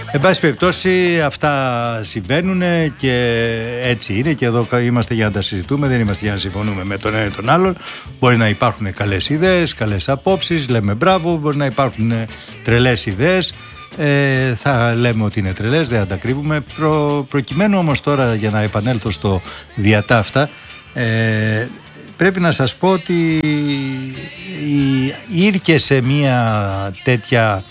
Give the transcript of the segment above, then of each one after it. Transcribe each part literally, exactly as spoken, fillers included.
Εν πάση περιπτώσει, αυτά συμβαίνουν και έτσι είναι, και εδώ είμαστε για να τα συζητούμε, δεν είμαστε για να συμφωνούμε με τον ένα ή τον άλλον. Μπορεί να υπάρχουν καλές ιδέες, καλές απόψεις, λέμε μπράβο, μπορεί να υπάρχουν τρελές ιδέες, ε, θα λέμε ότι είναι τρελές, δεν θα τα κρύβουμε. Προ, προκειμένου όμως τώρα, για να επανέλθω στο διατάφτα, ε, πρέπει να σας πω ότι ήρθε σε μια τέτοια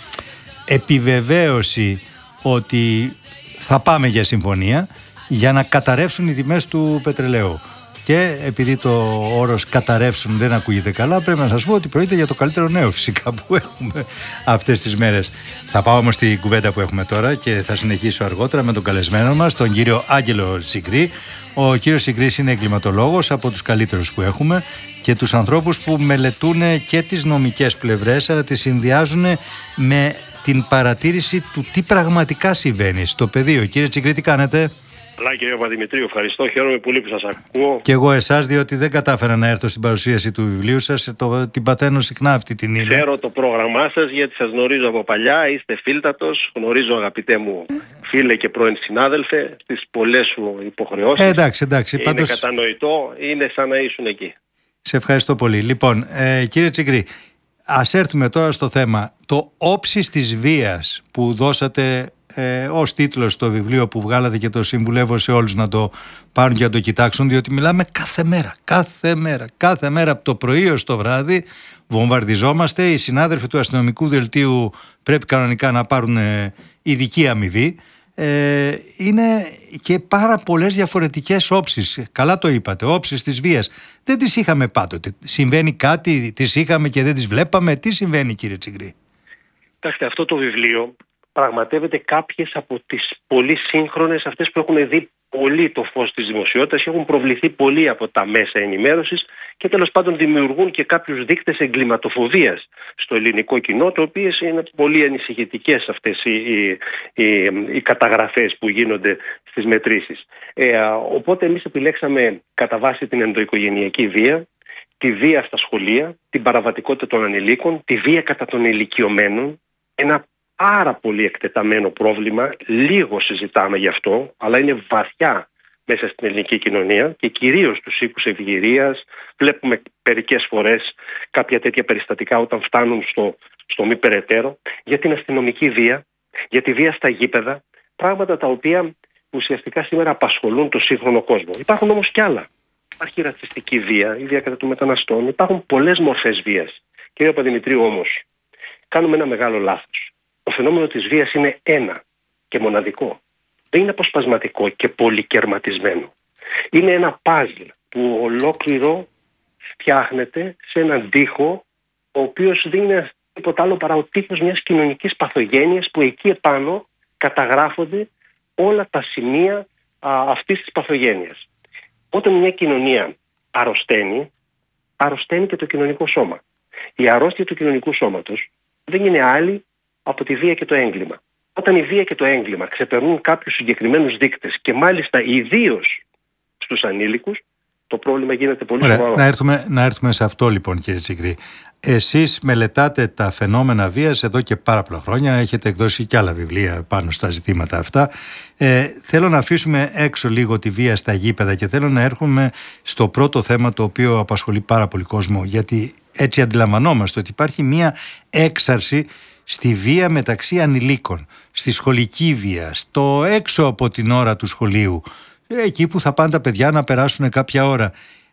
επιβεβαίωση ότι θα πάμε για συμφωνία για να καταρρεύσουν οι τιμές του πετρελαίου. Και επειδή το όρος καταρρεύσουν δεν ακούγεται καλά, πρέπει να σας πω ότι πρόκειται για το καλύτερο νέο φυσικά που έχουμε αυτές τις μέρες. Θα πάω όμως στην κουβέντα που έχουμε τώρα και θα συνεχίσω αργότερα με τον καλεσμένο μας, τον κύριο Άγγελο Σιγκρή. Ο κύριος Σιγκρής είναι εγκληματολόγος, από τους καλύτερους που έχουμε, και τους ανθρώπους που μελετούν και τις νομικές πλευρές, αλλά τις συνδυάζουν με την παρατήρηση του τι πραγματικά συμβαίνει στο πεδίο. Κύριε Σιγκρή, τι κάνετε? Καλά, κύριε Παπαδημητρίου, ευχαριστώ. Χαίρομαι πολύ που σας ακούω. Και εγώ εσάς, διότι δεν κατάφερα να έρθω στην παρουσίαση του βιβλίου σας. Το, την παθαίνω συχνά αυτή την ύλη. Ξέρω το πρόγραμμά σας, γιατί σας γνωρίζω από παλιά. Είστε φίλτατος. Γνωρίζω, αγαπητέ μου φίλε και πρώην συνάδελφε, τις πολλές σου υποχρεώσεις. Ε, εντάξει, εντάξει. Είναι πάντως... κατανοητό. Είναι σαν να ήσουν εκεί. Σε ευχαριστώ πολύ. Λοιπόν, ε, κύριε Σιγκρή, ας έρθουμε τώρα στο θέμα. Το όψις της βίας που δώσατε Ε, ως τίτλο στο βιβλίο που βγάλατε, και το συμβουλεύω σε όλους να το πάρουν και να το κοιτάξουν, διότι μιλάμε κάθε μέρα, κάθε μέρα, κάθε μέρα από το πρωί ως το βράδυ βομβαρδιζόμαστε. Οι συνάδελφοι του αστυνομικού δελτίου πρέπει κανονικά να πάρουν ε, ειδική αμοιβή. Ε, είναι και πάρα πολλές διαφορετικές όψεις. Καλά το είπατε, όψεις της βίας. Δεν τις είχαμε πάντοτε. Συμβαίνει κάτι, τις είχαμε και δεν τις βλέπαμε? Τι συμβαίνει, κύριε Σιγκρή? Κοιτάξτε, αυτό το βιβλίο πραγματεύεται κάποιες από τις πολύ σύγχρονες, αυτές που έχουν δει πολύ το φως της δημοσιότητας και έχουν προβληθεί πολύ από τα μέσα ενημέρωσης, και τέλος πάντων δημιουργούν και κάποιους δείκτες εγκληματοφοβίας στο ελληνικό κοινό, το οποίο είναι πολύ ανησυχητικές αυτές οι, οι, οι, οι καταγραφές που γίνονται στις μετρήσεις. Ε, οπότε εμείς επιλέξαμε κατά βάση την ενδοοικογενειακή βία, τη βία στα σχολεία, την παραβατικότητα των ανηλίκων, τη βία κατά των ηλικιωμένων, ένα πάρα πολύ εκτεταμένο πρόβλημα, λίγο συζητάμε γι' αυτό, αλλά είναι βαθιά μέσα στην ελληνική κοινωνία και κυρίως στους οίκους ευγυρίας. Βλέπουμε μερικές φορές κάποια τέτοια περιστατικά όταν φτάνουν στο, στο μη περαιτέρω, για την αστυνομική βία, για τη βία στα γήπεδα, πράγματα τα οποία ουσιαστικά σήμερα απασχολούν το σύγχρονο κόσμο. Υπάρχουν όμως κι άλλα. Υπάρχει ρατσιστική βία, η βία κατά των μεταναστών, υπάρχουν πολλές μορφές βίας. Κύριε Παπαδημητρίου, όμως, κάνουμε ένα μεγάλο λάθος. Το φαινόμενο της βίας είναι ένα και μοναδικό. Δεν είναι αποσπασματικό και πολυκερματισμένο. Είναι ένα παζλ που ολόκληρο φτιάχνεται σε έναν τοίχο, ο οποίος δεν είναι τίποτα άλλο παρά ο τοίχος μιας κοινωνικής παθογένειας, που εκεί επάνω καταγράφονται όλα τα σημεία α, αυτής της παθογένειας. Όταν μια κοινωνία αρρωσταίνει, αρρωσταίνει και το κοινωνικό σώμα. Η αρρώστια του κοινωνικού σώματος δεν είναι άλλη από τη βία και το έγκλημα. Όταν η βία και το έγκλημα ξεπερνούν κάποιους συγκεκριμένους δείκτες, και μάλιστα ιδίως στους ανήλικους, το πρόβλημα γίνεται πολύ Ωραία, σοβαρό. Να έρθουμε, να έρθουμε σε αυτό λοιπόν, κύριε Σιγκρή. Εσείς μελετάτε τα φαινόμενα βίας εδώ και πάρα πολλά χρόνια. Έχετε εκδώσει και άλλα βιβλία πάνω στα ζητήματα αυτά. Ε, θέλω να αφήσουμε έξω λίγο τη βία στα γήπεδα και θέλω να έρχομαι στο πρώτο θέμα, το οποίο απασχολεί πάρα πολύ κόσμο, γιατί έτσι αντιλαμβανόμαστε ότι υπάρχει μία έξαρση στη βία μεταξύ ανηλίκων, στη σχολική βία, στο έξω από την ώρα του σχολείου, εκεί που θα πάνε τα παιδιά να περάσουν κάποια ώρα.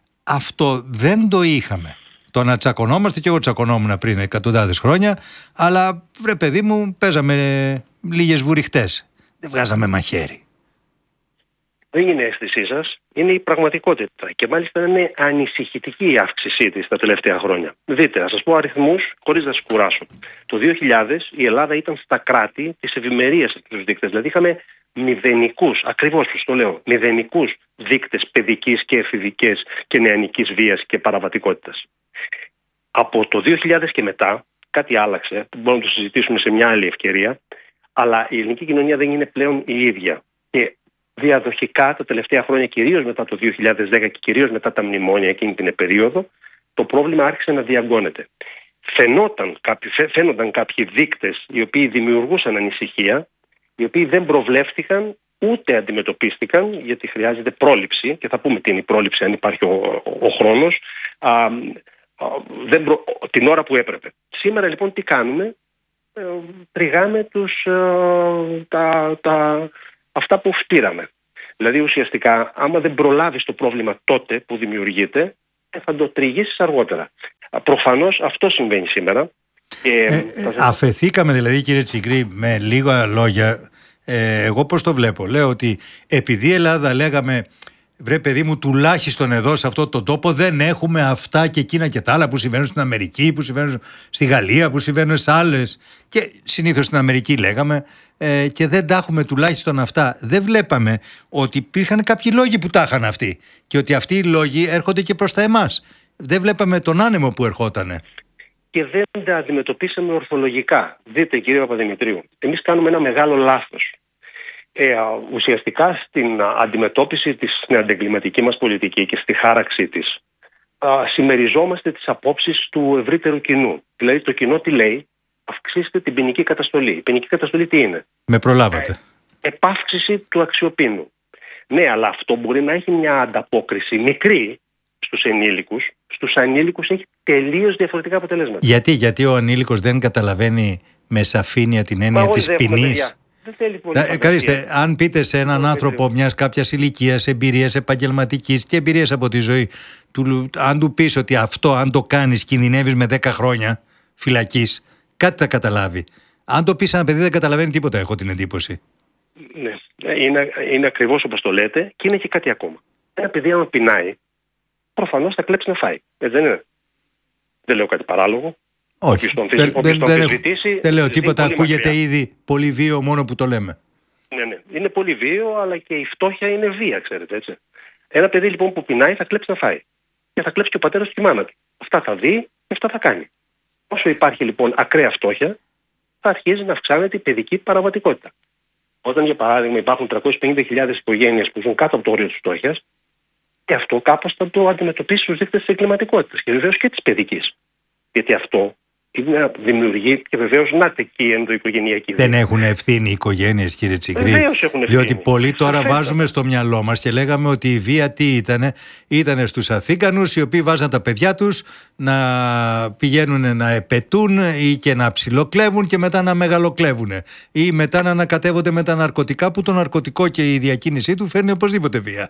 Αυτό δεν το είχαμε. Το να τσακωνόμαστε, και εγώ τσακωνόμουν πριν εκατοντάδες χρόνια, αλλά βρε παιδί μου, παίζαμε λίγες βουριχτές. Δεν βγάζαμε μαχαίρι. Δεν είναι αίσθησή σας, είναι η πραγματικότητα. Και μάλιστα είναι ανησυχητική η αύξησή της τα τελευταία χρόνια. Δείτε, να σας πω αριθμούς χωρίς να σας κουράσω. Το δύο χιλιάδες η Ελλάδα ήταν στα κράτη της ευημερίας στους δείκτες. Δηλαδή είχαμε μηδενικούς, ακριβώς τους το λέω, μηδενικούς δείκτες παιδικής και εφηβικής και νεανικής βίας και παραβατικότητας. Από το δύο χιλιάδες και μετά κάτι άλλαξε, που μπορούμε να το συζητήσουμε σε μια άλλη ευκαιρία, αλλά η ελληνική κοινωνία δεν είναι πλέον η ίδια. Και διαδοχικά τα τελευταία χρόνια, κυρίως μετά το δύο χιλιάδες δέκα και κυρίως μετά τα μνημόνια εκείνη την περίοδο, το πρόβλημα άρχισε να διαγκώνεται. Φαινόταν κάποιοι, φαίνονταν κάποιοι δείκτες οι οποίοι δημιουργούσαν ανησυχία, οι οποίοι δεν προβλέφθηκαν ούτε αντιμετωπίστηκαν, γιατί χρειάζεται πρόληψη, και θα πούμε τι είναι η πρόληψη αν υπάρχει ο, ο, ο χρόνος, α, α, δεν προ, την ώρα που έπρεπε. Σήμερα λοιπόν τι κάνουμε? Ε, τριγάμε τους, ε, τα, τα, αυτά που φτύραμε. Δηλαδή ουσιαστικά άμα δεν προλάβεις το πρόβλημα τότε που δημιουργείται, θα το τριγύσεις αργότερα. Προφανώς αυτό συμβαίνει σήμερα. Και ε, ε, αφεθήκαμε δηλαδή, κύριε Τσιγκρή, με λίγα λόγια. Ε, εγώ πώς το βλέπω? Λέω ότι επειδή η Ελλάδα, λέγαμε, βρε παιδί μου, τουλάχιστον εδώ σε αυτόν τον τόπο δεν έχουμε αυτά και εκείνα και τα άλλα που συμβαίνουν στην Αμερική, που συμβαίνουν στη Γαλλία, που συμβαίνουν σε άλλες, και συνήθως στην Αμερική λέγαμε, ε, και δεν τα έχουμε τουλάχιστον αυτά. Δεν βλέπαμε ότι υπήρχαν κάποιοι λόγοι που τα είχαν αυτοί και ότι αυτοί οι λόγοι έρχονται και προς τα εμάς. Δεν βλέπαμε τον άνεμο που ερχότανε. Και δεν τα αντιμετωπίσαμε ορθολογικά. Δείτε, κύριε Παπαδημητρίου, εμείς κάνουμε ένα μεγάλο λάθος. Ε, ουσιαστικά στην αντιμετώπιση της, στην αντεγκληματική μας πολιτική και στη χάραξή της, α, συμμεριζόμαστε τις απόψεις του ευρύτερου κοινού. Δηλαδή το κοινό τι λέει? Αυξήστε την ποινική καταστολή. Η ποινική καταστολή τι είναι? Με προλάβατε. Ε, επάυξηση του αξιοπίνου. Ναι, αλλά αυτό μπορεί να έχει μια ανταπόκριση μικρή στους ενήλικους. Στους ανήλικους έχει τελείως διαφορετικά αποτελέσματα. Γιατί, γιατί ο ανήλικος δεν καταλαβαίνει με σαφήνεια την έννοια της ποινής? Δεν θέλει πολύ. Ε, Καθίστε, αν πείτε σε έναν δεν άνθρωπο μιας κάποιας ηλικίας, εμπειρίας επαγγελματικής και εμπειρίας από τη ζωή, του, αν του πεις ότι αυτό, αν το κάνεις, κινδυνεύεις με δέκα χρόνια φυλακής, κάτι θα καταλάβει. Αν το πεις ένα παιδί, δεν καταλαβαίνει τίποτα, έχω την εντύπωση. Ναι, είναι, είναι ακριβώς όπως το λέτε, και είναι και κάτι ακόμα. Ένα παιδί, αν πεινάει, προφανώς θα κλέψει να φάει. Έτσι δεν είναι? Δεν λέω κάτι παράλογο. Όχι, τον δεν, δεν, δεν, δεν λέω τίποτα, ακούγεται μακριά. Ήδη πολύ βίαιο μόνο που το λέμε. Ναι, ναι, είναι πολύ βίαιο, αλλά και η φτώχεια είναι βία, ξέρετε, έτσι. Ένα παιδί λοιπόν που πεινάει θα κλέψει να φάει. Και θα κλέψει και ο πατέρας και η μάνα του. Αυτά θα δει και αυτά θα κάνει. Όσο υπάρχει λοιπόν ακραία φτώχεια, θα αρχίζει να αυξάνεται η παιδική παραβατικότητα. Όταν για παράδειγμα υπάρχουν τριακόσιες πενήντα χιλιάδες οικογένειες που ζουν κάτω από το όριο της φτώχειας, και αυτό κάπως θα το αντιμετωπίσει στους δείκτες της εγκληματικότητας και βεβαίως και της παιδικής. Γιατί αυτό είναι, δημιουργεί και βεβαίως να τεκεί η ενδοοικογενειακή βία. Δεν έχουν ευθύνη οι οικογένειες, κύριε Τσιγκρή? Βεβαίως έχουν ευθύνη. Διότι πολλοί τώρα Αφέτα. βάζουμε στο μυαλό μας και λέγαμε ότι η βία τι ήτανε? Ήτανε στους Αθήκανους, οι οποίοι βάζαν τα παιδιά τους να πηγαίνουν να επετούν ή και να ψιλοκλέβουν και μετά να μεγαλοκλέβουν. Ή μετά να ανακατεύονται με τα ναρκωτικά, που το ναρκωτικό και η διακίνησή του φέρνει οπωσδήποτε βία.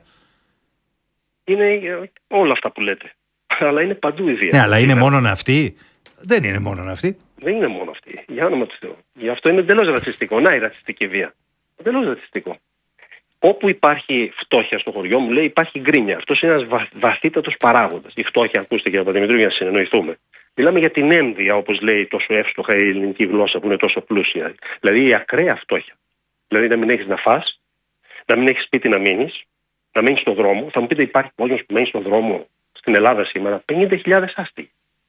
Είναι όλα αυτά που λέτε. Αλλά είναι παντού η βία. Ναι, αλλά είναι, είναι μόνον αυτή? Δεν είναι μόνον αυτή. Δεν είναι μόνο αυτή. Για όνομα του Θεού. Γι' αυτό είναι εντελώς ρατσιστικό. Να η ρατσιστική βία. Εντελώς ρατσιστικό. Όπου υπάρχει φτώχεια στο χωριό μου, λέει, υπάρχει γκρίνια. Αυτός είναι ένας βα, βαθύτατος παράγοντας. Η φτώχεια, ακούστε κύριε Παπαδημητρίου, για να συνεννοηθούμε. Μιλάμε για την ένδυα, όπως λέει τόσο εύστοχα η ελληνική γλώσσα που είναι τόσο πλούσια. Δηλαδή η ακραία φτώχεια. Δηλαδή να μην έχεις να φας, να μην έχεις σπίτι να μείνεις, να μείνεις στον δρόμο. Θα μου πείτε, υπάρχει κόσμος που μένει στον δρόμο στην Ελλάδα σήμερα? πενήντα χιλιάδες άστιγοι.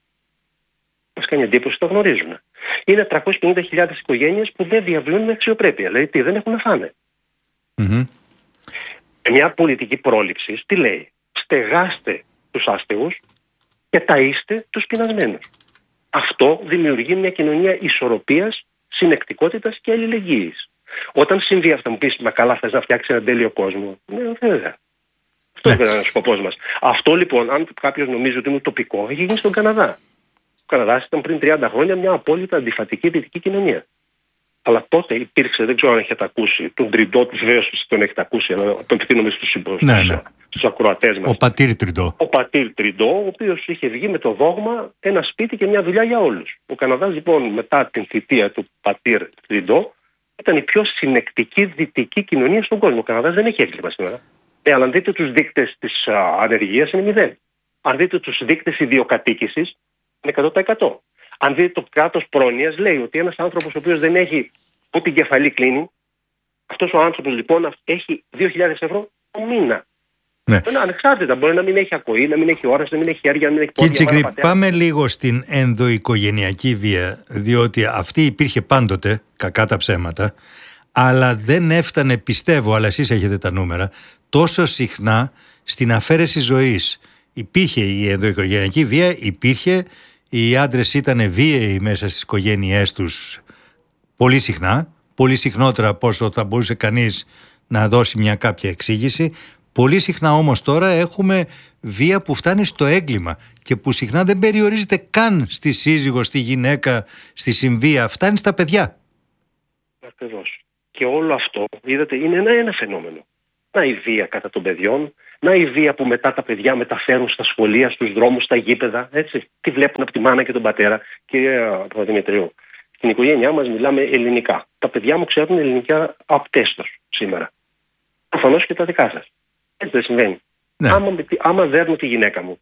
Μας κάνει εντύπωση, το γνωρίζουμε. Είναι τριακόσιες πενήντα χιλιάδες οικογένειες που δεν διαβιώνουν με αξιοπρέπεια. Δηλαδή τι, δεν έχουν να φάνε. Mm-hmm. Μια πολιτική πρόληψη τι λέει? Στεγάστε τους άστεγους και ταΐστε τους πεινασμένους. Αυτό δημιουργεί μια κοινωνία ισορροπίας, συνεκτικότητας και αλληλεγγύης. Όταν συμβεί αυτό, μου πεις, μα καλά, θες να φτιάξεις έναν τέλειο κόσμο? Ναι, βέβαια. Αυτό είναι ο σκοπός μας. Αυτό λοιπόν, αν κάποιος νομίζει ότι είναι τοπικό, έχει γίνει στον Καναδά. Ο Καναδάς ήταν πριν τριάντα χρόνια μια απόλυτα αντιφατική δυτική κοινωνία. Αλλά τότε υπήρξε, δεν ξέρω αν έχετε ακούσει, τον Τριντό, βεβαίως τον έχετε ακούσει, αλλά τον επικοινωνούμε στους συμπρόσωπους, ναι, ναι. στους ακροατές μας. Ο πατήρ Τριντό. Ο πατήρ Τριντό, ο οποίος είχε βγει με το δόγμα ένα σπίτι και μια δουλειά για όλους. Ο Καναδάς λοιπόν μετά την θητεία του πατήρ Τριντό ήταν η πιο συνεκτική δυτική κοινωνία στον κόσμο. Ο Καναδάς δεν έχει έγκλημα σήμερα. Ε, αλλά αν δείτε τους δείκτες της ανεργίας είναι μηδέν. Αν δείτε τους δείκτες ιδιοκατοίκησης είναι εκατό τοις εκατό. Αν δείτε το κράτος πρόνοιας, λέει ότι ένας άνθρωπος ο οποίος δεν έχει ούτε την κεφαλή κλείνει, αυτός ο άνθρωπος λοιπόν έχει δύο χιλιάδες ευρώ το μήνα. Ναι. Είναι ανεξάρτητα. Μπορεί να μην έχει ακοή, να μην έχει όραση, να μην έχει χέρια, να μην έχει πόδια. Κύριε Τσιγκρή, πάμε λίγο στην ενδοοικογενειακή βία, διότι αυτή υπήρχε πάντοτε, κακά τα ψέματα, αλλά δεν έφτανε, πιστεύω, αλλά εσείς έχετε τα νούμερα, τόσο συχνά στην αφαίρεση ζωής. Υπήρχε η ενδοοικογενειακή βία, υπήρχε, οι άντρες ήταν βίαιοι μέσα στις οικογένειές τους πολύ συχνά, πολύ συχνότερα από όσο θα μπορούσε κανείς να δώσει μια κάποια εξήγηση. Πολύ συχνά όμως τώρα έχουμε βία που φτάνει στο έγκλημα και που συχνά δεν περιορίζεται καν στη σύζυγο, στη γυναίκα, στη συμβία, φτάνει στα παιδιά. Ακριβώς. Και όλο αυτό, είδατε, είναι ένα, ένα φαινόμενο. Να η βία κατά των παιδιών, να η βία που μετά τα παιδιά μεταφέρουν στα σχολεία, στους δρόμους, στα γήπεδα, έτσι. Τι βλέπουν από τη μάνα και τον πατέρα. Κυρία Παπαδημητρίου, στην οικογένειά μας μιλάμε ελληνικά. Τα παιδιά μου ξέρουν ελληνικά απτέστος σήμερα. Προφανώς και τα δικά σας. Έτσι δεν συμβαίνει. Ναι. Άμα, άμα δέρνω τη γυναίκα μου,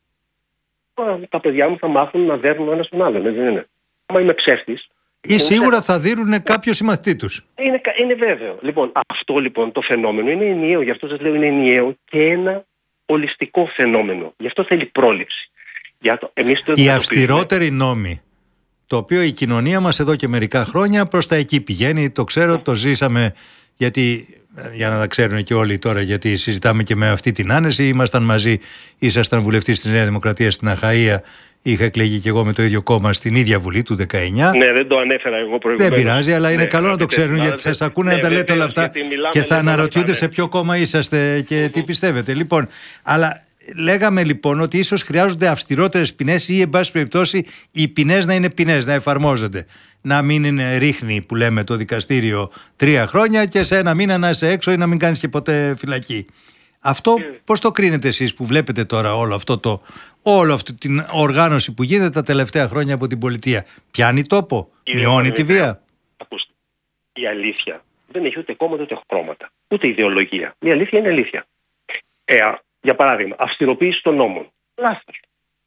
τα παιδιά μου θα μάθουν να δέρνουν ένα τον άλλον. Δεν είναι. Άμα είμαι ψεύτης. Ή σίγουρα θα δίνουν κάποιο συμμαθητή τους. Είναι, είναι βέβαιο. Λοιπόν, αυτό λοιπόν το φαινόμενο είναι ενιαίο. Γι' αυτό σας λέω είναι ενιαίο και ένα ολιστικό φαινόμενο. Γι' αυτό θέλει πρόληψη. Για το, εμείς το Οι αυστηρότεροι νόμοι, το οποίο η κοινωνία μας εδώ και μερικά χρόνια προς τα εκεί πηγαίνει, το ξέρω, το ζήσαμε, γιατί, για να τα ξέρουν και όλοι τώρα, γιατί συζητάμε και με αυτή την άνεση, ήμασταν μαζί, ήσασταν βουλευτής της Νέας Δημοκρατίας στην Αχαΐα, είχα εκλεγεί και εγώ με το ίδιο κόμμα στην ίδια Βουλή του δεκαεννιά. Ναι, δεν το ανέφερα εγώ προηγουμένως. Δεν πειράζει, αλλά είναι ναι, καλό να το ξέρουν, γιατί σας ακούνε ναι, να τα λέτε όλα αυτά και θα αναρωτιούνται σε ποιο κόμμα είσαστε και τι πιστεύετε. Λοιπόν, αλλά λέγαμε λοιπόν ότι ίσως χρειάζονται αυστηρότερες ποινές ή εν πάση περιπτώσει οι ποινές να είναι ποινές, να εφαρμόζονται. Να μην είναι ρίχνει που λέμε το δικαστήριο τρία χρόνια και σε ένα μήνα να είσαι έξω ή να μην κάνεις και ποτέ φυλακή. Αυτό πώς το κρίνετε εσείς που βλέπετε τώρα όλο αυτό το, όλο αυτή την οργάνωση που γίνεται τα τελευταία χρόνια από την πολιτεία? Πιάνει τόπο, μειώνει τη βία? Ακούστε, η αλήθεια δεν έχει ούτε κόμματα ούτε χρώματα, ούτε ιδεολογία. Η αλήθεια είναι αλήθεια. Ε, για παράδειγμα, αυστηροποίηση των νόμων. Λάθος.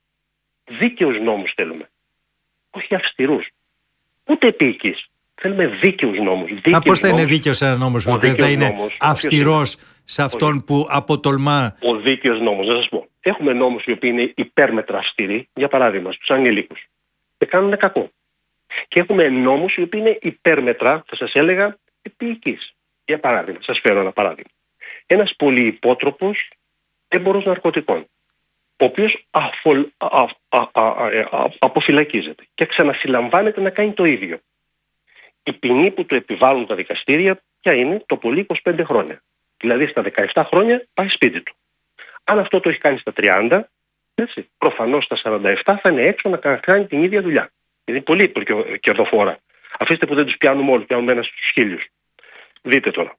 Δίκαιους νόμους θέλουμε. Όχι αυστηρούς. Ούτε επίοικης. Θέλουμε δίκαιους νόμους. Μα πώς θα είναι δίκαιος ένας νόμος που δεν θα είναι αυστηρός σε αυτόν Όχι. που αποτολμά? Ο δίκαιος νόμος, να σας πω. Έχουμε νόμους οι οποίοι είναι υπέρμετρα αυστηροί, για παράδειγμα, στους ανηλίκους. Και κάνουν κακό. Και έχουμε νόμους οι οποίοι είναι υπέρμετρα, θα σας έλεγα, επίοικης. Για παράδειγμα, σας φέρω ένα παράδειγμα. Ένας πολυυπότροπος έμπορος ναρκωτικών, ο οποίος αφολ, α, α, α, α, α, αποφυλακίζεται και ξανασυλλαμβάνεται να κάνει το ίδιο. Η ποινή που του επιβάλλουν τα δικαστήρια ποια είναι? Το πολύ είκοσι πέντε χρόνια. Δηλαδή στα δεκαεπτά χρόνια πάει σπίτι του. Αν αυτό το έχει κάνει στα τριάντα, έτσι, προφανώς στα σαράντα επτά θα είναι έξω να κάνει την ίδια δουλειά. Είναι πολύ κερδοφόρα. Αφήστε που δεν τους πιάνουμε όλους, πιάνουμε ένα στους χίλιους. Δείτε τώρα.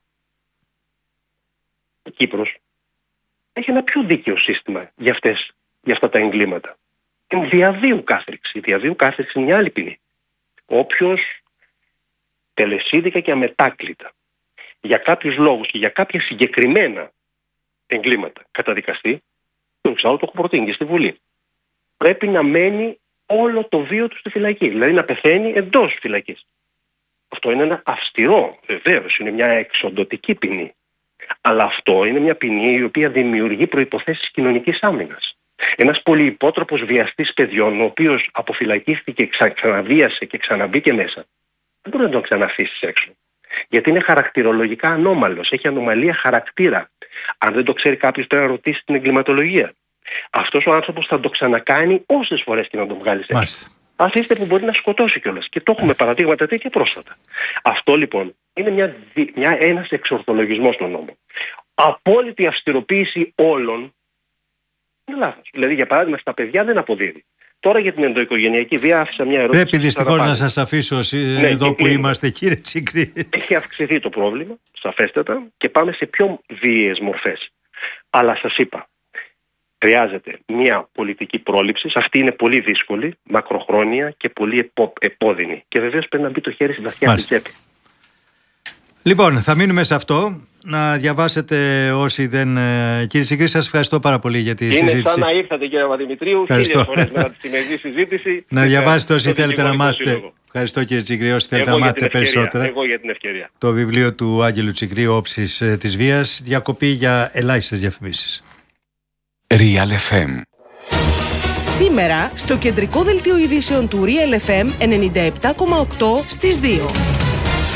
Η Κύπρος έχει ένα πιο δίκαιο σύστημα για, αυτές, για αυτά τα εγκλήματα. Είναι διαβίου κάθριξη. Η διαβίου κάθριξη είναι μια άλλη ποινή. Όποιος τελεσίδικα και αμετάκλητα για κάποιους λόγους και για κάποια συγκεκριμένα εγκλήματα καταδικαστεί, το εξάλλου το έχω προτείνει και στη Βουλή, πρέπει να μένει όλο το βίο του στη φυλακή, δηλαδή να πεθαίνει εντός φυλακής. Αυτό είναι ένα αυστηρό, βεβαίως, είναι μια εξοντωτική ποινή. Αλλά αυτό είναι μια ποινή η οποία δημιουργεί προϋποθέσεις κοινωνικής άμυνας. Ένας πολυυπότροπος βιαστής παιδιών, ο οποίος αποφυλακίστηκε, ξα, ξαναβίασε και ξαναμπήκε μέσα, δεν μπορεί να τον ξαναφήσεις έξω. Γιατί είναι χαρακτηρολογικά ανώμαλος, έχει ανομαλία χαρακτήρα. Αν δεν το ξέρει κάποιος, πρέπει να ρωτήσει την εγκληματολογία. Αυτός ο άνθρωπος θα το ξανακάνει όσες φορές και να τον βγάλει έξω. Αφήστε που μπορεί να σκοτώσει κιόλας. Και το έχουμε παραδείγματα τέτοια πρόσφατα. Αυτό λοιπόν είναι μια, μια, ένας εξορθολογισμός των νόμων. Απόλυτη αυστηροποίηση όλων είναι λάθος. Δηλαδή, για παράδειγμα, στα παιδιά δεν αποδίδει. Τώρα για την ενδοοικογενειακή βία άφησα μια ερώτηση. Πρέπει δυστυχώς να σας αφήσω ναι, εδώ που είμαστε, κύριε Τσικρή. Έχει αυξηθεί το πρόβλημα, σαφέστατα, και πάμε σε πιο βίαιες μορφές. Αλλά σας είπα, χρειάζεται μια πολιτική πρόληψη. Αυτή είναι πολύ δύσκολη, μακροχρόνια και πολύ επό, επώδυνη. Και βεβαίως πρέπει να μπει το χέρι στη βαθιά της τσέπη. Λοιπόν, θα μείνουμε σε αυτό. Να διαβάσετε όσοι δεν... Κύριε Τσικρή, σας ευχαριστώ πάρα πολύ για τη είναι συζήτηση. Είναι σαν να ήρθατε, κύριε Παπαδημητρίου, χίλιες φορές μετά τη σημερινή συζήτηση. Να διαβάσετε όσοι θέλετε να μάθετε. Ευχαριστώ, κύριε Τσικρή, όσοι θέλετε να μάθετε περισσότερα. Εγώ για την ευκαιρία. Το βιβλίο του Άγγελου Τσικρή, «Όψεις της βίας». Διακοπή για ελάχιστες διαφημίσεις. Real εφ εμ. Σήμερα, στο κεντρικό δελτίο ειδήσεων του Real εφ εμ ενενήντα επτά κόμμα οκτώ στις δύο.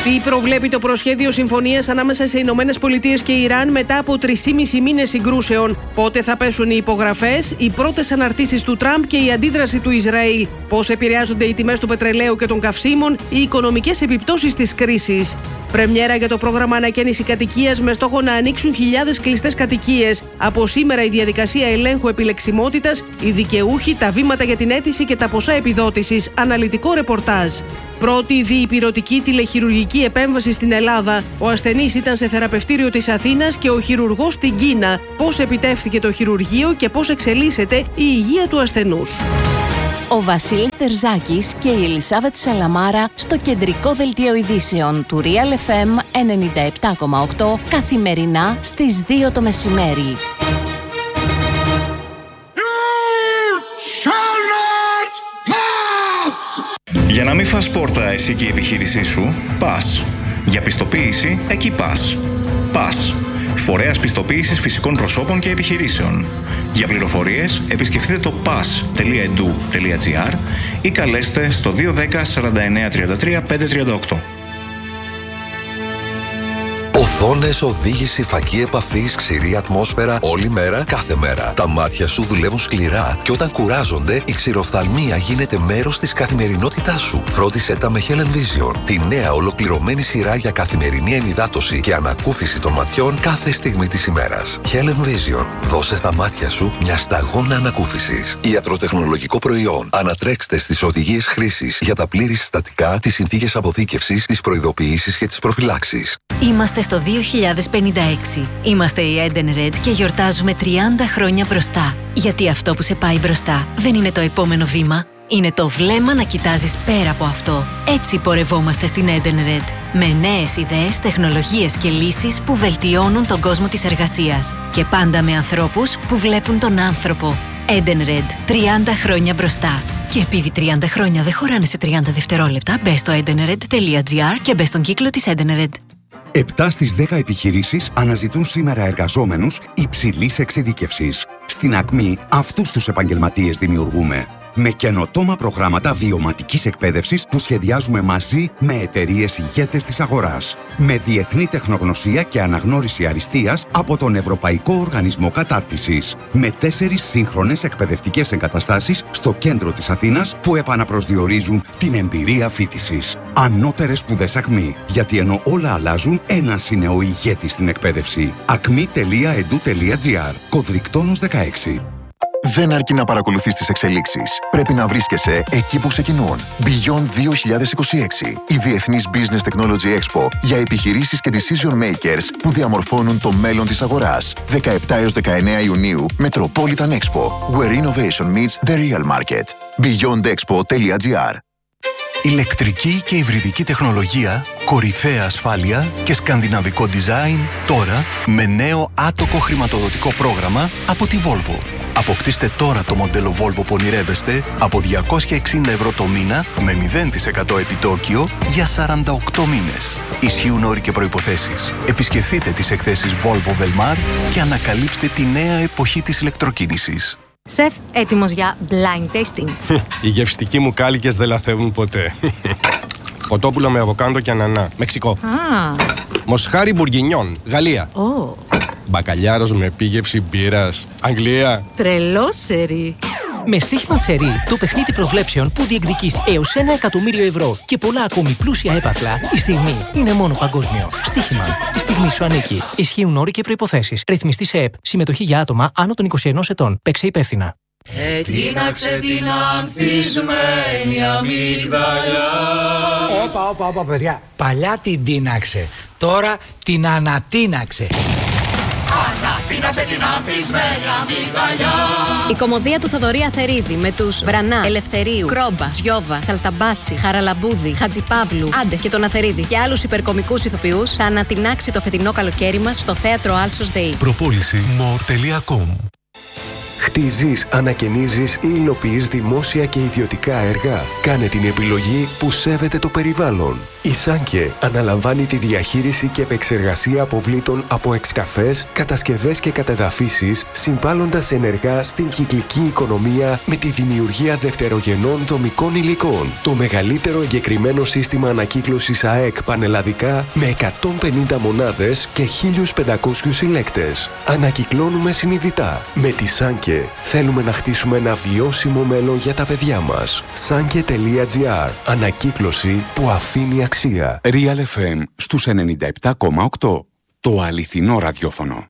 Τι προβλέπει το προσχέδιο συμφωνίας ανάμεσα σε Ηνωμένες Πολιτείες και Ιράν μετά από τρεισήμισι μήνες συγκρούσεων? Πότε θα πέσουν οι υπογραφές, οι πρώτες αναρτήσεις του Τραμπ και η αντίδραση του Ισραήλ? Πώς επηρεάζονται οι τιμές του πετρελαίου και των καυσίμων, οι οικονομικές επιπτώσεις της κρίσης? Πρεμιέρα για το πρόγραμμα ανακαίνιση κατοικίας με στόχο να ανοίξουν χιλιάδες κλειστές κατοικίες. Από σήμερα η διαδικασία ελέγχου επιλεξιμότητας, οι δικαιούχοι, τα βήματα για την αίτηση και τα ποσά επιδότησης. Αναλυτικό ρεπορτάζ. Πρώτη διυπηρωτική τηλεχειρουργική επέμβαση στην Ελλάδα. Ο ασθενής ήταν σε θεραπευτήριο της Αθήνας και ο χειρουργός στην Κίνα. Πώς επιτεύχθηκε το χειρουργείο και πώς εξελίσσεται η υγεία του ασθενούς. Ο Βασίλης Τερζάκης και η Ελισάβετ Σαλαμάρα στο κεντρικό δελτίο ειδήσεων του Real εφ εμ ενενήντα επτά κόμμα οκτώ καθημερινά στις δύο το μεσημέρι. Για να μην φας πόρτα εσύ και η επιχείρησή σου, πας. Για πιστοποίηση, εκεί πας. Πας. Φορέας πιστοποίησης φυσικών προσώπων και επιχειρήσεων. Για πληροφορίες, επισκεφτείτε το πας τελεία έντου τελεία τζι άρ ή καλέστε στο δύο ένα μηδέν σαράντα εννέα τριάντα τρία πεντακόσια τριάντα οκτώ. Οθόνες, οδήγηση, φακή επαφής, ξηρή ατμόσφαιρα, όλη μέρα, κάθε μέρα. Τα μάτια σου δουλεύουν σκληρά και όταν κουράζονται, η ξηροφθαλμία γίνεται μέρος της καθημερινότητάς σου. Φρόντισε τα με Helen Vision, τη νέα ολοκληρωμένη σειρά για καθημερινή ενυδάτωση και ανακούφιση των ματιών κάθε στιγμή της ημέρας. Helen Vision, δώσε στα μάτια σου μια σταγόνα ανακούφισης. Ιατροτεχνολογικό προϊόν. Ανατρέξτε στις οδηγίες χρήσης για τα πλήρη συστατικά, τις συνθήκες αποθήκευσης, τις προειδοποιήσεις και τις προφυλάξεις. Είμαστε στο δύο χιλιάδες πενήντα έξι. Είμαστε η Edenred και γιορτάζουμε τριάντα χρόνια μπροστά. Γιατί αυτό που σε πάει μπροστά δεν είναι το επόμενο βήμα, είναι το βλέμμα να κοιτάζεις πέρα από αυτό. Έτσι πορευόμαστε στην Edenred. Με νέες ιδέες, τεχνολογίες και λύσεις που βελτιώνουν τον κόσμο της εργασίας. Και πάντα με ανθρώπους που βλέπουν τον άνθρωπο. Edenred. τριάντα χρόνια μπροστά. Και επειδή τριάντα χρόνια δεν χωράνε σε τριάντα δευτερόλεπτα, μπες στο edenred τελεία τζι άρ και μπες στον κύκλο της Edenred. επτά στις δέκα επιχειρήσεις αναζητούν σήμερα εργαζόμενους υψηλής εξειδίκευσης. Στην Ακμή αυτούς τους επαγγελματίες δημιουργούμε. Με καινοτόμα προγράμματα βιωματικής εκπαίδευσης που σχεδιάζουμε μαζί με εταιρείες ηγέτες της αγοράς. Με διεθνή τεχνογνωσία και αναγνώριση αριστείας από τον Ευρωπαϊκό Οργανισμό Κατάρτισης. Με τέσσερις σύγχρονες εκπαιδευτικές εγκαταστάσεις στο κέντρο της Αθήνας που επαναπροσδιορίζουν την εμπειρία φοιτησης. Ανώτερες σπουδές Ακμή. Γιατί ενώ όλα αλλάζουν, ένας είναι ο ηγέτης στην εκπαίδευση. ακμή τελεία έντου τελεία τζι άρ. Κωδρικτόνος δεκαέξι. Δεν αρκεί να παρακολουθείς τις εξελίξεις. Πρέπει να βρίσκεσαι εκεί που ξεκινούν. Beyond δύο χιλιάδες είκοσι έξι. Η Διεθνής Business Technology Expo για επιχειρήσεις και decision makers που διαμορφώνουν το μέλλον της αγοράς. δεκαεπτά έως δεκαεννέα Ιουνίου, Metropolitan Expo. Where innovation meets the real market. beyond expo τελεία τζι άρ. Ηλεκτρική και υβριδική τεχνολογία, κορυφαία ασφάλεια και σκανδιναβικό design τώρα με νέο άτοκο χρηματοδοτικό πρόγραμμα από τη Volvo. Αποκτήστε τώρα το μοντέλο Volvo που ονειρεύεστε από διακόσια εξήντα ευρώ το μήνα με μηδέν τοις εκατό επιτόκιο για σαράντα οκτώ μήνες. Ισχύουν όροι και προϋποθέσεις. Επισκεφτείτε τις εκθέσεις Volvo Velmar και ανακαλύψτε τη νέα εποχή της ηλεκτροκίνησης. Σεφ, έτοιμος για blind tasting. Οι γευστικοί μου κάλικες δεν λαθεύουν ποτέ. Κοτόπουλο με αβοκάντο και ανανά, Μεξικό. Ah. Μοσχάρι μπουργκινιόν, Γαλλία. Oh. Μπακαλιάρος με επίγευση μπύρας, Αγγλία. Τρελό σερί. Με Στίχημαν Σερί, το παιχνίδι προβλέψεων που διεκδικείς έως ένα εκατομμύριο ευρώ και πολλά ακόμη πλούσια έπαθλα, η στιγμή είναι μόνο παγκόσμιο. Στίχημαν. Η στιγμή σου ανήκει. Ισχύουν όροι και προϋποθέσεις. Ρυθμιστή σε ΕΠ. Συμμετοχή για άτομα άνω των είκοσι ενός ετών. Παίξε υπεύθυνα. Ετίναξε την ανθισμένη αμυγδαλιά. Όπα, όπα, όπα, παιδιά. Παλιά την τίναξε. Τώρα την ανατίναξε. Ανατίναξε την ανθισμένη αμυγδαλιά. Η κωμωδία του Θοδωρή Αθερίδη με τους Βρανά, Ελευθερίου, Κρόμπα, Τζιόβα, Σαλταμπάση, Χαραλαμπούδη, Χατζιπαύλου, Άντε και τον Αθερίδη και άλλους υπερκομικούς ηθοποιούς θα ανατινάξει το φετινό καλοκαίρι μας στο θέατρο Άλσος ΔΕΗ. Προπόληση more τελεία com. Χτίζεις, ανακαινίζεις ή υλοποιείς δημόσια και ιδιωτικά έργα. Κάνε την επιλογή που σέβεται το περιβάλλον. Η Σάνκε αναλαμβάνει τη διαχείριση και επεξεργασία αποβλήτων από εξκαφές, κατασκευές και κατεδαφίσεις, συμβάλλοντας ενεργά στην κυκλική οικονομία με τη δημιουργία δευτερογενών δομικών υλικών. Το μεγαλύτερο εγκεκριμένο σύστημα ανακύκλωσης ΑΕΚ πανελλαδικά με εκατόν πενήντα μονάδες και χίλιους πεντακόσιους συλλέκτες. Ανακυκλώνουμε συνειδητά. Με τη Σάνκε θέλουμε να χτίσουμε ένα βιώσιμο μέλλον για τα παιδιά μας. Σάνκε τελεία τζι άρ. Ανακύκλωση που αφήνει αξία. Real εφ εμ στους ενενήντα επτά κόμμα οκτώ. Το αληθινό ραδιόφωνο.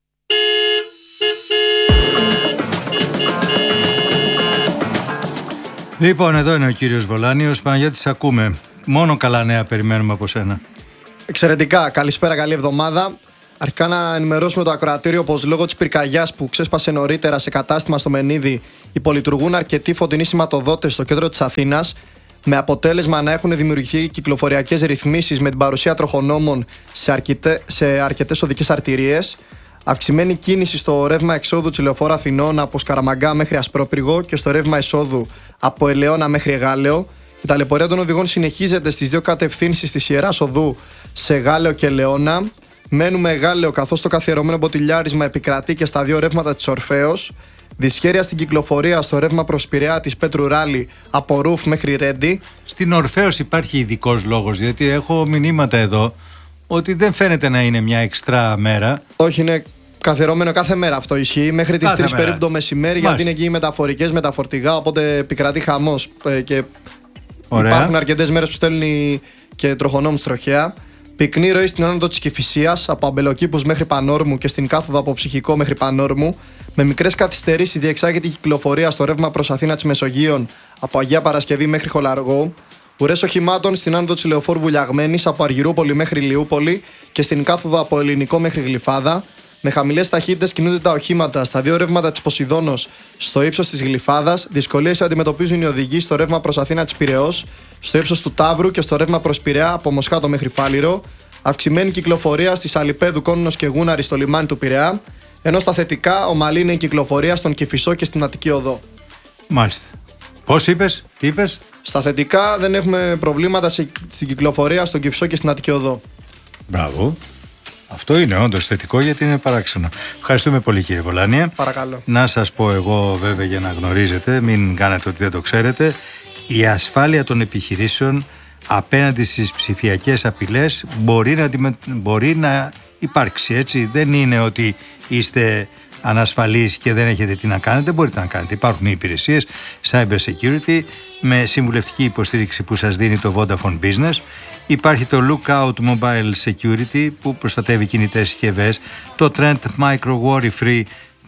Λοιπόν, εδώ είναι ο κύριος Βολάνιος. Παναγιώτη, σε ακούμε. Μόνο καλά νέα περιμένουμε από σένα. Εξαιρετικά. Καλησπέρα, καλή εβδομάδα. Αρχικά να ενημερώσουμε το ακροατήριο πως λόγω της πυρκαγιάς που ξέσπασε νωρίτερα σε κατάστημα στο Μενίδη υπολειτουργούν αρκετοί φωτεινοί σηματοδότες στο κέντρο της Αθήνας, με αποτέλεσμα να έχουν δημιουργηθεί κυκλοφοριακές ρυθμίσεις με την παρουσία τροχονόμων σε, αρκετέ, σε αρκετές οδικές αρτηρίες. Αυξημένη κίνηση στο ρεύμα εξόδου της Λεωφόρου Αθηνών από Σκαραμαγκά μέχρι Ασπρόπυργο και στο ρεύμα εισόδου από Ελαιώνα μέχρι Γάλεο. Η ταλαιπωρία των οδηγών συνεχίζεται στις δύο κατευθύνσεις της Ιεράς Οδού σε Γάλεο και Ελαιώνα. Μένουμε Γάλεο καθώς το καθιερωμένο μποτιλιάρισμα επικρατεί και στα δύο ρεύματα της Ορφέως. Δυσχέρεια στην κυκλοφορία στο ρεύμα προς Πειραιά της Πέτρου Ράλη από Ρουφ μέχρι Ρέντι. Στην Ορφέως υπάρχει ειδικός λόγος, γιατί έχω μηνύματα εδώ ότι δεν φαίνεται να είναι μια εξτρά μέρα. Όχι, είναι καθιερωμένο κάθε μέρα, αυτό ισχύει. Μέχρι τις τρεις περίπου το μεσημέρι, Μάλιστα. γιατί είναι εκεί οι μεταφορικές με τα φορτηγά, οπότε επικρατεί χαμός. Και Ωραία. υπάρχουν αρκετές μέρες που στέλνει και τροχονόμους τροχέα. Πυκνή ροή στην άνοδο της Κηφισίας από Αμπελοκήπους μέχρι Πανόρμου και στην κάθοδο από Ψυχικό μέχρι Πανόρμου. Με μικρές καθυστερήσεις διεξάγεται η κυκλοφορία στο ρεύμα προς Αθήνα της Μεσογείων από Αγία Παρασκευή μέχρι Χολαργό. Ουρές οχημάτων στην άνοδο της Λεωφόρου Βουλιαγμένης από Αργυρούπολη μέχρι Λιούπολη και στην κάθοδο από Ελληνικό μέχρι Γλυφάδα. Με χαμηλές ταχύτητες κινούνται τα οχήματα στα δύο ρεύματα της Ποσειδώνος στο ύψος της Γλυφάδας. Δυσκολίες αντιμετωπίζουν οι οδηγοί στο ρεύμα προς Αθήνα της Πειραιώς, στο ύψος του Ταύρου και στο ρεύμα προς Πειραιά από Μοσχάτο μέχρι Φάληρο. Αυξημένη κυκλοφορία στις Αλιπέδου, Κόνινος και Γούναρη στο λιμάνι του Πειραιά. Ενώ στα θετικά, ομαλή είναι η κυκλοφορία στον Κηφισό και στην Αττική Οδό. Μάλιστα. Πώς είπες, τι είπες? Στα θετικά δεν έχουμε προβλήματα σε, στην κυκλοφορία στον Κηφισό και στην Αττική Οδό. Μπράβο. Αυτό είναι όντως θετικό, γιατί είναι παράξενο. Ευχαριστούμε πολύ, κύριε Βολάνια. Παρακαλώ. Να σας πω εγώ, βέβαια, για να γνωρίζετε, μην κάνετε ότι δεν το ξέρετε, η ασφάλεια των επιχειρήσεων απέναντι στις ψηφιακές απειλές μπορεί να, μπορεί να υπάρξει, έτσι. Δεν είναι ότι είστε ανασφαλείς και δεν έχετε τι να κάνετε, μπορείτε να κάνετε. Υπάρχουν οι υπηρεσίες Cyber Security με συμβουλευτική υποστήριξη που σας δίνει το Vodafone Business. Υπάρχει το Lookout Mobile Security που προστατεύει κινητές συσκευές, το Trend Micro Worry Free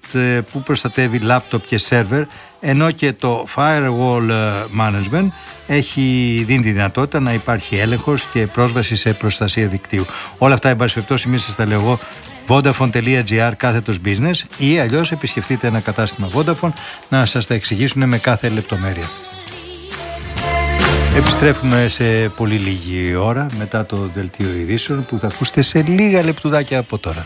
που προστατεύει λάπτοπ και σερβερ, ενώ και το Firewall Management έχει δίνει τη δυνατότητα να υπάρχει έλεγχος και πρόσβαση σε προστασία δικτύου. Όλα αυτά, εν πάση περιπτώσει, μην σας τα λέω εγώ, vodafone.gr κάθετος business, ή αλλιώς επισκεφτείτε ένα κατάστημα Vodafone να σας τα εξηγήσουν με κάθε λεπτομέρεια. Επιστρέφουμε σε πολύ λίγη ώρα μετά το δελτίο ειδήσεων που θα ακούσετε σε λίγα λεπτουδάκια από τώρα.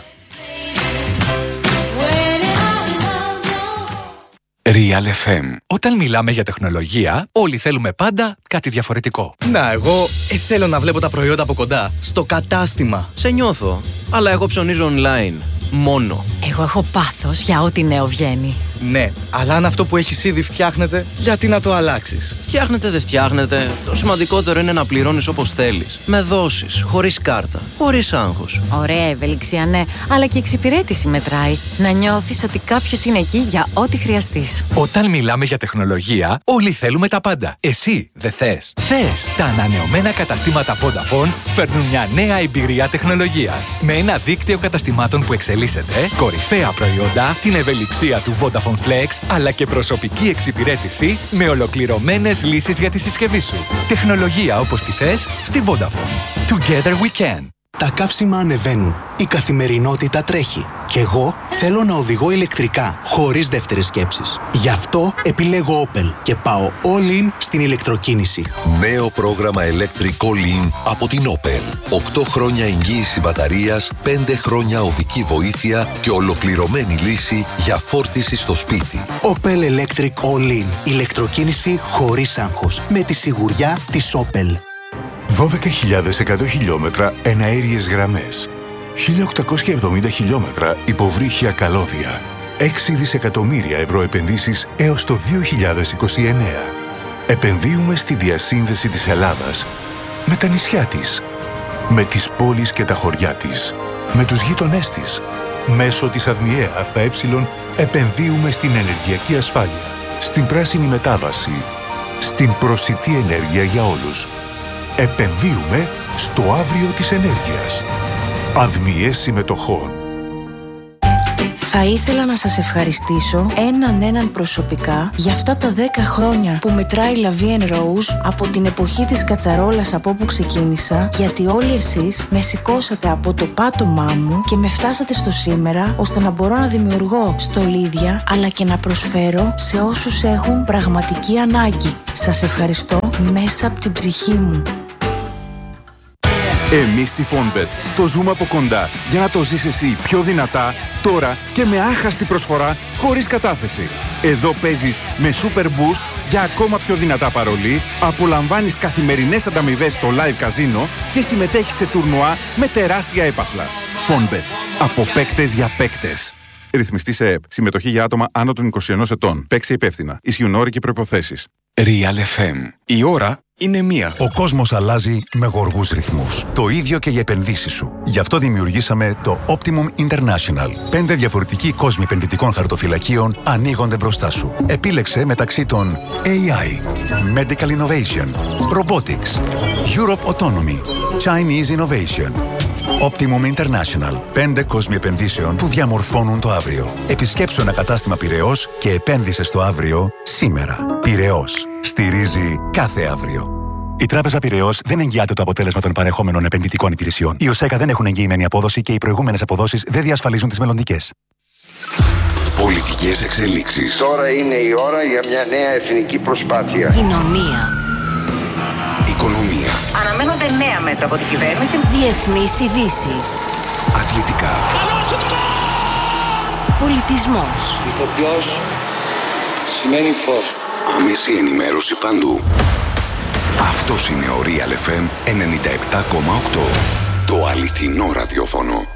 Real εφ εμ. Όταν μιλάμε για τεχνολογία, όλοι θέλουμε πάντα κάτι διαφορετικό. Να, εγώ ε, θέλω να βλέπω τα προϊόντα από κοντά, στο κατάστημα. Σε νιώθω, αλλά εγώ ψωνίζω online. Μόνο. Εγώ έχω πάθος για ό,τι νέο βγαίνει. Ναι, αλλά αν αυτό που έχεις ήδη φτιάχνεται, γιατί να το αλλάξεις? Φτιάχνεται, δεν φτιάχνεται. Το σημαντικότερο είναι να πληρώνεις όπως θέλεις. Με δόσεις, χωρίς κάρτα, χωρίς άγχος. Ωραία ευελιξία, ναι, αλλά και εξυπηρέτηση μετράει. Να νιώθεις ότι κάποιος είναι εκεί για ό,τι χρειαστείς. Όταν μιλάμε για τεχνολογία, όλοι θέλουμε τα πάντα. Εσύ δεν θες? Θες! Τα ανανεωμένα καταστήματα Vodafone φέρνουν μια νέα εμπειρία τεχνολογίας. Με ένα δίκτυο καταστημάτων που εξελίσσεται, κορυφαία προϊόντα, την ευελιξία του Vodafone Flex, αλλά και προσωπική εξυπηρέτηση με ολοκληρωμένες λύσεις για τη συσκευή σου. Τεχνολογία όπως τη θες στη Vodafone. Together we can. Τα καύσιμα ανεβαίνουν. Η καθημερινότητα τρέχει. Κι εγώ θέλω να οδηγώ ηλεκτρικά, χωρίς δεύτερες σκέψεις. Γι' αυτό επιλέγω Opel και πάω all in στην ηλεκτροκίνηση. Νέο πρόγραμμα Electric All In από την Opel. οκτώ χρόνια εγγύηση μπαταρίας, πέντε χρόνια οδική βοήθεια και ολοκληρωμένη λύση για φόρτιση στο σπίτι. Opel Electric All In. Ηλεκτροκίνηση χωρίς άγχος. Με τη σιγουριά της Opel. δώδεκα χιλιάδες εκατό χιλιόμετρα εναέριες γραμμές. χίλια οκτακόσια εβδομήντα χιλιόμετρα υποβρύχια καλώδια. έξι δισεκατομμύρια ευρώ επενδύσεις έως το δύο χιλιάδες είκοσι εννέα. Επενδύουμε στη διασύνδεση της Ελλάδας με τα νησιά της, με τις πόλεις και τα χωριά της, με τους γείτονές της. Μέσω της ΑΔΜΙΕ ΑΕ επενδύουμε στην ενεργειακή ασφάλεια, στην πράσινη μετάβαση, στην προσιτή ενέργεια για όλους. Επενδύουμε στο αύριο της ενέργειας. ΑΔΜΙΕ συμμετοχών. Θα ήθελα να σας ευχαριστήσω έναν έναν προσωπικά για αυτά τα δέκα χρόνια που μετράει La Vie en Rose από την εποχή της κατσαρόλας από όπου ξεκίνησα, γιατί όλοι εσείς με σηκώσατε από το πάτωμά μου και με φτάσατε στο σήμερα, ώστε να μπορώ να δημιουργώ στολίδια αλλά και να προσφέρω σε όσους έχουν πραγματική ανάγκη. Σας ευχαριστώ μέσα από την ψυχή μου. Εμείς στη Fonbet το ζούμε από κοντά για να το ζεις εσύ πιο δυνατά, τώρα και με άχαστη προσφορά χωρίς κατάθεση. Εδώ παίζεις με Super Boost για ακόμα πιο δυνατά παρολί, απολαμβάνεις καθημερινές ανταμοιβές στο live casino και συμμετέχεις σε τουρνουά με τεράστια έπαθλα. Fonbet. Από παίκτες για παίκτες. Ρυθμιστή σε ΕΕΠ. Συμμετοχή για άτομα άνω των είκοσι ενός ετών. Παίξε υπεύθυνα. Ισχύουν όροι και προϋποθέσεις. Real εφ εμ. Η ώρα είναι μία. Ο κόσμος αλλάζει με γοργούς ρυθμούς. Το ίδιο και οι επενδύσεις σου. Γι' αυτό δημιουργήσαμε το Optimum International. Πέντε διαφορετικοί κόσμοι επενδυτικών χαρτοφυλακίων ανοίγονται μπροστά σου. Επίλεξε μεταξύ των έι άι, Medical Innovation, Robotics, Europe Autonomy, Chinese Innovation. Optimum International. Πέντε κόσμοι επενδύσεων που διαμορφώνουν το αύριο. Επισκέψου ένα κατάστημα Πειραιώς και επένδυσε στο αύριο σήμερα. Πειραιώς. Στηρίζει κάθε αύριο. Η Τράπεζα Πειραιώς δεν εγγυάται το αποτέλεσμα των παρεχόμενων επενδυτικών υπηρεσιών. Οι ΟΣΕΚΑ δεν έχουν εγγυημένη απόδοση και οι προηγούμενες αποδόσεις δεν διασφαλίζουν τις μελλοντικές. Πολιτικές εξελίξεις. Τώρα είναι η ώρα για μια νέα εθνική προσπάθεια. Κοινωνία. Οικονομία. Αναμένονται νέα μέτρα από την κυβέρνηση. Διεθνείς ειδήσεις. Αθλητικά. Πολιτισμός. Ηθοποιός σημαίνει φως. Άμεση ενημέρωση παντού. Αυτός είναι ο Real εφ εμ ενενήντα επτά κόμμα οκτώ. Το αληθινό ραδιόφωνο.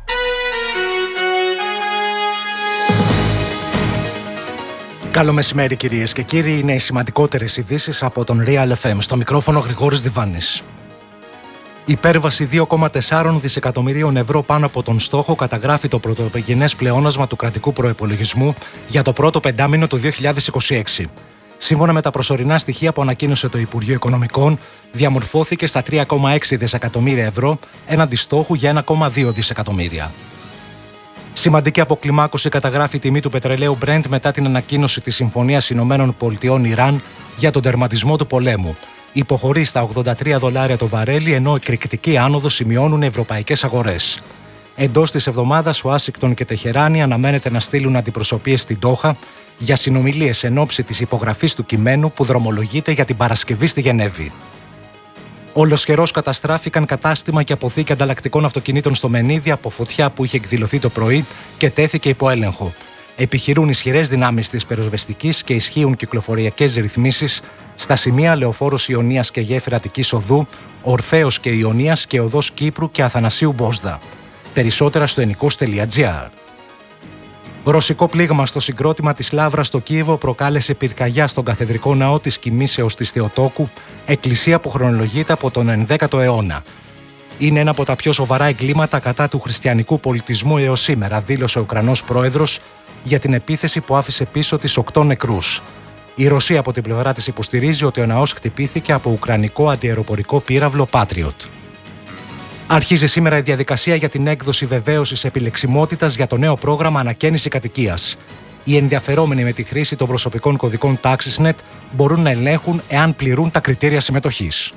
Καλό μεσημέρι κυρίες και κύριοι, είναι οι σημαντικότερες ειδήσεις από τον Real εφ εμ. Στο μικρόφωνο Γρηγόρης Διβάνης. Υπέρβαση δύο κόμμα τέσσερα δισεκατομμυρίων ευρώ πάνω από τον στόχο καταγράφει το πρωτογενές πλεόνασμα του κρατικού προϋπολογισμού για το πρώτο πεντάμηνο του δύο χιλιάδες είκοσι έξι. Σύμφωνα με τα προσωρινά στοιχεία που ανακοίνωσε το Υπουργείο Οικονομικών, διαμορφώθηκε στα τρία κόμμα έξι δισεκατομμύρια ευρώ έναντι στόχου για ένα κόμμα δύο δισεκατομμύρια. Σημαντική αποκλιμάκωση καταγράφει η τιμή του πετρελαίου Brent μετά την ανακοίνωση της Συμφωνίας Ηνωμένων Πολιτειών Ιράν για τον τερματισμό του πολέμου. Υποχωρεί στα ογδόντα τρία δολάρια το βαρέλι, ενώ εκρηκτική άνοδο σημειώνουν οι ευρωπαϊκές αγορές. Εντός της εβδομάδας, Ουάσιγκτον και Τεχεράνη αναμένεται να στείλουν αντιπροσωπείες στην Ντόχα για συνομιλίες εν ώψη της υπογραφής του κειμένου που δρομολογείται για την Παρασκευή στη Γενέβη. Ολοσχερώς καταστράφηκαν κατάστημα και αποθήκη ανταλλακτικών αυτοκινήτων στο Μενίδη από φωτιά που είχε εκδηλωθεί το πρωί και τέθηκε υπό έλεγχο. Επιχειρούν ισχυρές δυνάμεις της πυροσβεστικής και ισχύουν κυκλοφοριακές ρυθμίσεις στα σημεία Λεωφόρος Ιωνίας και Γέφυρα Αττικής Οδού, Ορφέως και Ιωνίας και Οδός Κύπρου και Αθανασίου Μπόσδα. Περισσότερα στο ενικός τελεία τζι άρ. Ρωσικό πλήγμα στο συγκρότημα της Λαύρας στο Κίεβο προκάλεσε πυρκαγιά στον καθεδρικό ναό της Κοιμήσεως της Θεοτόκου, εκκλησία που χρονολογείται από τον ενδέκατο αιώνα. Είναι ένα από τα πιο σοβαρά εγκλήματα κατά του χριστιανικού πολιτισμού έως σήμερα, δήλωσε ο Ουκρανός πρόεδρος για την επίθεση που άφησε πίσω της οκτώ νεκρούς. Η Ρωσία από την πλευρά της υποστηρίζει ότι ο ναός χτυπήθηκε από ουκρανικό αντιαεροπορικό πύραυλο Patriot. Αρχίζει σήμερα η διαδικασία για την έκδοση βεβαίωσης επιλεξιμότητας για το νέο πρόγραμμα ανακαίνιση κατοικίας. Οι ενδιαφερόμενοι με τη χρήση των προσωπικών κωδικών TaxisNet μπορούν να ελέγχουν εάν πληρούν τα κριτήρια συμμετοχής.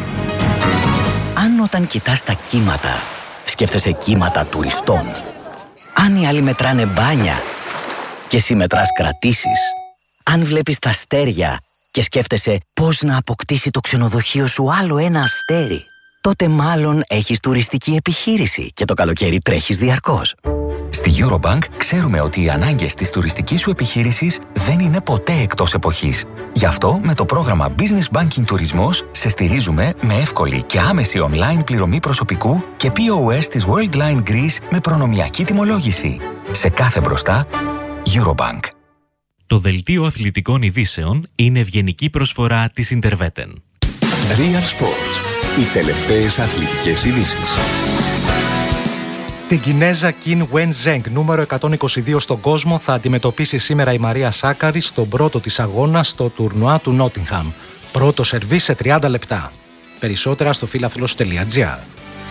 Αν όταν κοιτάς τα κύματα, σκέφτεσαι κύματα τουριστών. Αν οι άλλοι μετράνε μπάνια και εσύ μετράς κρατήσεις. Αν βλέπεις τα αστέρια και σκέφτεσαι πώς να αποκτήσει το ξενοδοχείο σου άλλο ένα αστέρι, τότε μάλλον έχεις τουριστική επιχείρηση και το καλοκαίρι τρέχεις διαρκώς. Στη Eurobank ξέρουμε ότι οι ανάγκες της τουριστικής σου επιχείρησης δεν είναι ποτέ εκτός εποχής. Γι' αυτό με το πρόγραμμα Business Banking Τουρισμός σε στηρίζουμε με εύκολη και άμεση online πληρωμή προσωπικού και πι ο ες της Worldline Greece με προνομιακή τιμολόγηση. Σε κάθε μπροστά, Eurobank. Το δελτίο αθλητικών ειδήσεων είναι ευγενική προσφορά της Interveten. Real Sports. Οι τελευταίες αθλητικές ειδήσεις. Την Κινέζα Κιν Wen Zheng, νούμερο εκατόν είκοσι δύο στον κόσμο, θα αντιμετωπίσει σήμερα η Μαρία Σάκαρη στον πρώτο της αγώνα στο τουρνουά του Νότιγχαμ. Πρώτο σερβί σε τριάντα λεπτά. Περισσότερα στο φίλαθλος τελεία τζι άρ.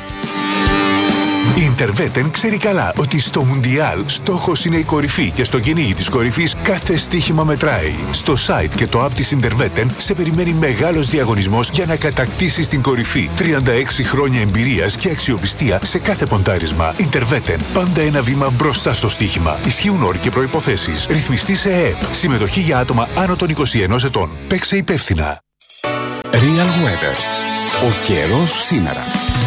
Η Interveten ξέρει καλά ότι στο Μουντιάλ στόχος είναι η κορυφή και στο κυνήγι της κορυφής κάθε στοίχημα μετράει. Στο site και το app της Interveten σε περιμένει μεγάλος διαγωνισμός για να κατακτήσεις την κορυφή. τριάντα έξι χρόνια εμπειρίας και αξιοπιστία σε κάθε ποντάρισμα. Interveten, πάντα ένα βήμα μπροστά στο στοίχημα. Ισχύουν όροι και προϋποθέσεις. Ρυθμιστή σε ΕΕΠ. Συμμετοχή για άτομα άνω των είκοσι ενός ετών. Παίξε υπεύθυνα. Real Weather. Ο καιρός σήμερα.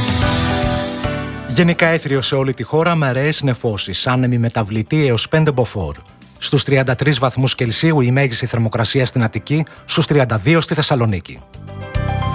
Γενικά έθριο σε όλη τη χώρα με αραιές νεφώσεις, άνεμη μεταβλητή έως πέντε μποφόρ. Στους τριάντα τρεις βαθμούς Κελσίου η μέγιστη θερμοκρασία στην Αττική, στους τριάντα δύο στη Θεσσαλονίκη.